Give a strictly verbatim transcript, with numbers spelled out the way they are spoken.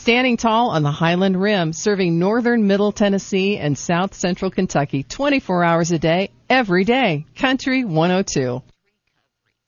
Standing tall on the Highland Rim, serving northern Middle Tennessee and south central Kentucky twenty-four hours a day, every day. Country one oh two.